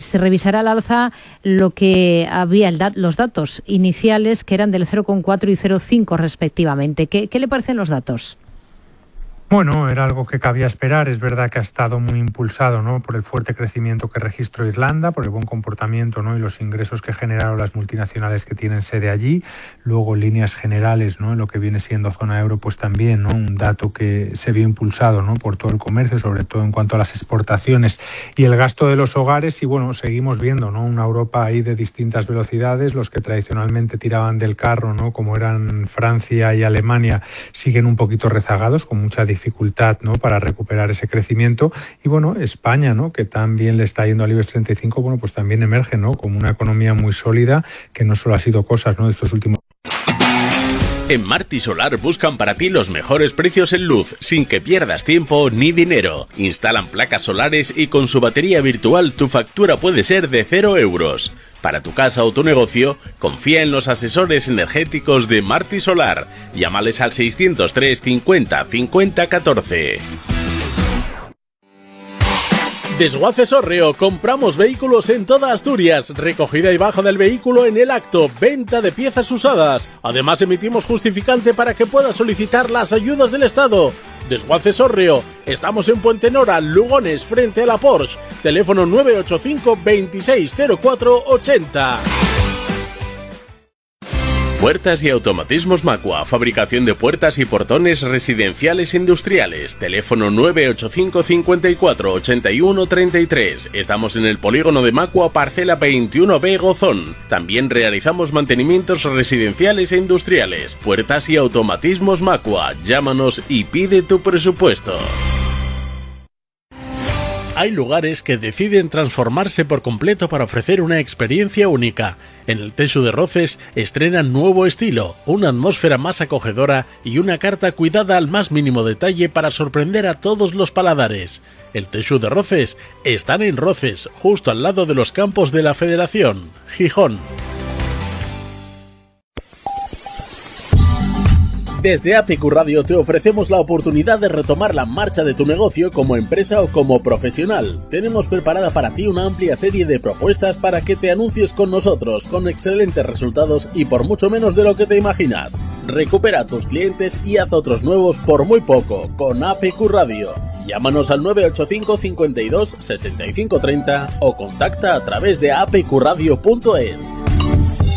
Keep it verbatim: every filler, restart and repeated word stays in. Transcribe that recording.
se revisará al alza lo que había, el dat- los datos iniciales, que eran del cero coma cuatro y cero coma cinco respectivamente. ¿Qué, qué le parecen los datos? Bueno, era algo que cabía esperar. Es verdad que ha estado muy impulsado, ¿no?, por el fuerte crecimiento que registró Irlanda, por el buen comportamiento, ¿no?, y los ingresos que generaron las multinacionales que tienen sede allí. Luego, en líneas generales, ¿no?, en lo que viene siendo zona euro, pues también, ¿no?, un dato que se vio impulsado, ¿no?, por todo el comercio, sobre todo en cuanto a las exportaciones y el gasto de los hogares. Y bueno, seguimos viendo, ¿no?, una Europa ahí de distintas velocidades. Los que tradicionalmente tiraban del carro, ¿no?, como eran Francia y Alemania, siguen un poquito rezagados, con mucha dificultad dificultad, ¿no?, para recuperar ese crecimiento. Y bueno, España, ¿no?, que también le está yendo al IBEX treinta y cinco, bueno, pues también emerge, ¿no?, como una economía muy sólida, que no solo ha sido cosas, ¿no?, de estos últimos. En Marti Solar buscan para ti los mejores precios en luz, sin que pierdas tiempo ni dinero. Instalan placas solares y con su batería virtual tu factura puede ser de cero euros. Para tu casa o tu negocio, confía en los asesores energéticos de Marti Solar. Llámales al seiscientos tres cincuenta cincuenta catorce. Desguaces Orreo, compramos vehículos en toda Asturias, recogida y baja del vehículo en el acto, venta de piezas usadas. Además emitimos justificante para que puedas solicitar las ayudas del Estado. Desguaces Orreo, estamos en Puente Nora, Lugones, frente a la Porsche. Teléfono nueve ocho cinco veintiséis cero cuatro ochenta. Puertas y automatismos Macua, fabricación de puertas y portones residenciales e industriales. Teléfono nueve ocho cinco cincuenta y cuatro ochenta y uno treinta y tres. Estamos en el polígono de Macua, parcela veintiuno B Gozón. También realizamos mantenimientos residenciales e industriales. Puertas y automatismos Macua. Llámanos y pide tu presupuesto. Hay lugares que deciden transformarse por completo para ofrecer una experiencia única. En el Teixu de Roces estrenan nuevo estilo, una atmósfera más acogedora y una carta cuidada al más mínimo detalle para sorprender a todos los paladares. El Teixu de Roces están en Roces, justo al lado de los campos de la Federación, Gijón. Desde A P Q Radio te ofrecemos la oportunidad de retomar la marcha de tu negocio como empresa o como profesional. Tenemos preparada para ti una amplia serie de propuestas para que te anuncies con nosotros, con excelentes resultados y por mucho menos de lo que te imaginas. Recupera a tus clientes y haz otros nuevos por muy poco, con A P Q Radio. Llámanos al nueve ocho cinco cincuenta y dos sesenta y cinco treinta o contacta a través de a p q radio punto es.